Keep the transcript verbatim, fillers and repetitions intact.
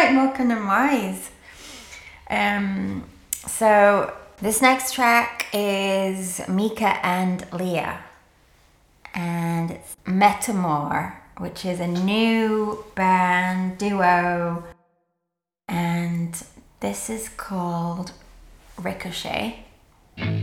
like more kind of mais. Um, so this next track is Mika and Leah, and it's Metamor, which is a new band duo, and this is called Ricochet.